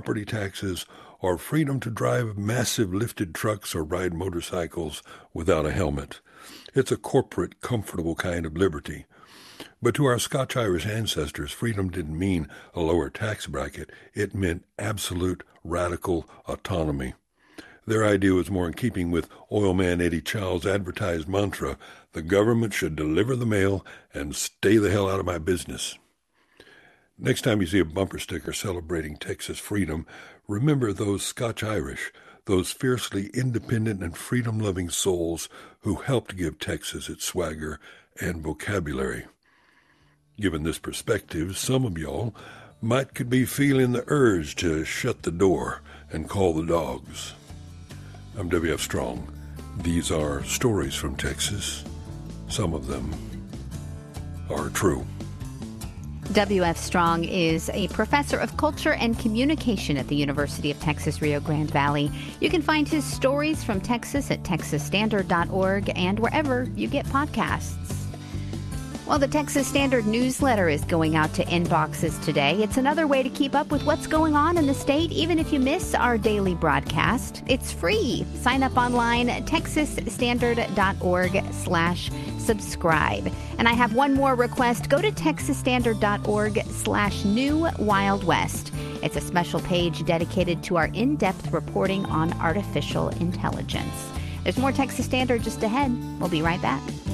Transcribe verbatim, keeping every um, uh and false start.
property taxes, or freedom to drive massive lifted trucks or ride motorcycles without a helmet. It's a corporate, comfortable kind of liberty. But to our Scotch-Irish ancestors, freedom didn't mean a lower tax bracket. It meant absolute, radical autonomy. Their idea was more in keeping with oil man Eddie Chow's advertised mantra, the government should deliver the mail and stay the hell out of my business. Next time you see a bumper sticker celebrating Texas freedom, remember those Scotch-Irish, those fiercely independent and freedom-loving souls who helped give Texas its swagger and vocabulary. Given this perspective, some of y'all might could be feeling the urge to shut the door and call the dogs. I'm W F Strong. These are stories from Texas. Some of them are true. W F Strong is a professor of culture and communication at the University of Texas, Rio Grande Valley. You can find his stories from Texas at texas standard dot org and wherever you get podcasts. Well, the Texas Standard newsletter is going out to inboxes today. It's another way to keep up with what's going on in the state, even if you miss our daily broadcast. It's free. Sign up online at texas standard dot org slash subscribe. And I have one more request. Go to texas standard dot org slash new wild west. It's a special page dedicated to our in-depth reporting on artificial intelligence. There's more Texas Standard just ahead. We'll be right back.